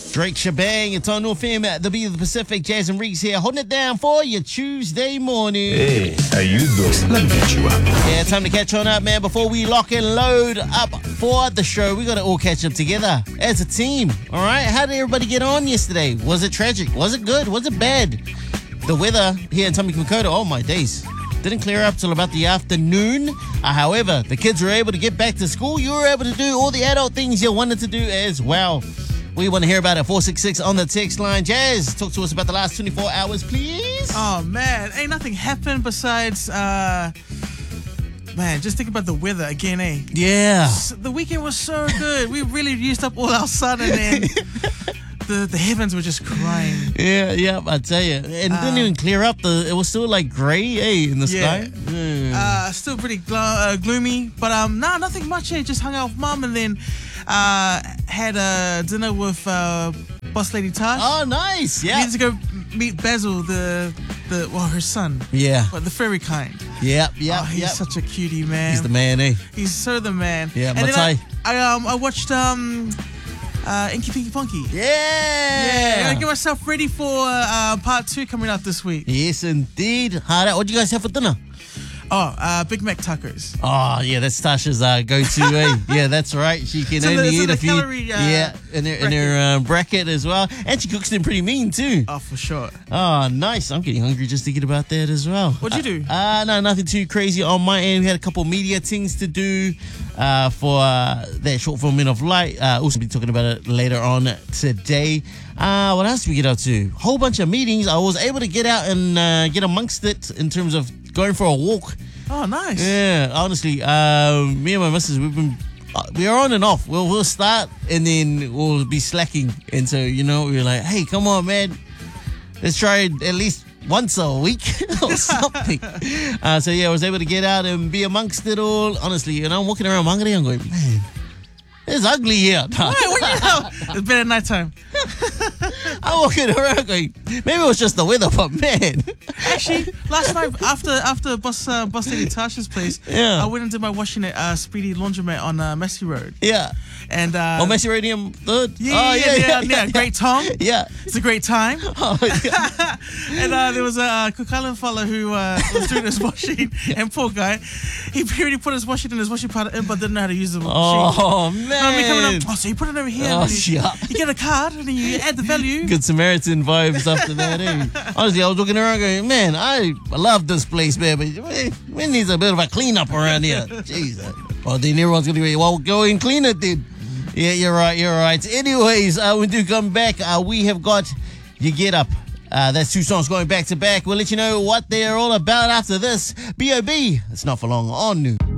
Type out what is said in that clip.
Drake Shebang, it's on North FM at the Beat of the Pacific. Jazz and Reeks here, holding it down for you Tuesday morning. Hey, how you doing? Let me get you up. Yeah, time to catch on up, man. Before we lock and load up for the show, we got to all catch up together as a team, all right? How did everybody get on yesterday? Was it tragic? Was it good? Was it bad? The weather here in Tamaki Makaurau, oh my days, didn't clear up till about the afternoon. However, the kids were able to get back to school. You were able to do all the adult things you wanted to do as well. We want to hear about it. 466 on the text line. Jazz, talk to us about the last 24 hours, please. Oh, man. Ain't nothing happened besides, man, just think about the weather again, eh? Yeah. The weekend was so good. We really used up all our sun, and then the heavens were just crying. Yeah, I tell you. And it didn't even clear up. It was still like grey, in the sky. Still pretty gloomy. But, nothing much, eh? Just hung out with Mum, and then had a dinner with Boss Lady Tash. Oh, nice. Yeah. We need to go meet Basil, her son. Yeah. But the fairy kind. Yep. He's such a cutie, man. He's the man, eh? He's so the man. Yeah, and Matai. then I watched Inky Pinky Punky. Yeah. I gotta get myself ready for part 2 coming out this week. Yes, indeed. What do you guys have for dinner? Big Mac tacos. Oh, yeah, that's Tasha's go-to, eh? Yeah, that's right. She can only eat a few. In her bracket as well. And she cooks them pretty mean, too. Oh, for sure. Oh, nice. I'm getting hungry just thinking about that as well. What'd you do? No, nothing too crazy on my end. We had a couple media things to do for that short film, Men of Light. Also be talking about it later on today. What else did we get up to? Whole bunch of meetings. I was able to get out and get amongst it in terms of going for a walk. Oh, nice. Yeah, honestly, me and my missus, we are on and off. We'll start and then we'll be slacking. And so, we're like, hey, come on, man. Let's try it at least once a week or something. I was able to get out and be amongst it all. Honestly, I'm walking around Mangere, I'm going, man, it's ugly here. It's been at nighttime. I'm walking around going, maybe it was just the weather, but man. Actually, last night after Boss Lady Tasha's place, I went and did my washing at Speedy Laundromat on Massey Road. Yeah. And Massey Radium Third? Yeah. Great Tom. Yeah. It's a great time. Oh, yeah. And there was a Cook Island fella who was doing his washing, and poor guy, he already put his washing in his washing powder in, but didn't know how to use the machine. Oh, man. Coming up, so you put it over here, and you get a card, and then you add the value. Good Samaritan vibes after that, eh? Honestly, I was looking around going, man, I love this place, man, but we need a bit of a cleanup around here. Jesus. Well, then everyone's going to be, well, go and clean it then. Yeah, you're right. Anyways, when we come back, we have got You Get Up. That's 2 songs going back to back. We'll let you know what they're all about after this. B.O.B. It's not for long on New.